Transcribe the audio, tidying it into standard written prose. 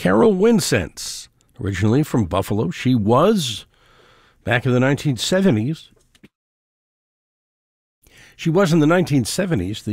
Carol Winsense, originally from Buffalo. She was, back in the 1970s,